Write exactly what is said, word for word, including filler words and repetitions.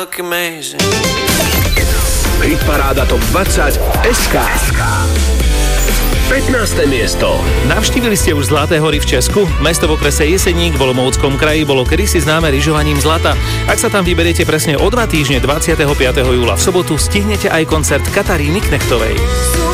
Hitparáda top dvadsať es ká. pätnáste miesto. Navštívili ste už Zlaté hory v Česku? Mesto v okrese Jeseník v Olomouckom kraji bolo kedysi známe lyžovaním zlata. Ak sa tam vyberiete presne o dva týždne dvadsiateho piateho júla v sobotu, stihnete aj koncert Kataríny Knechtovej.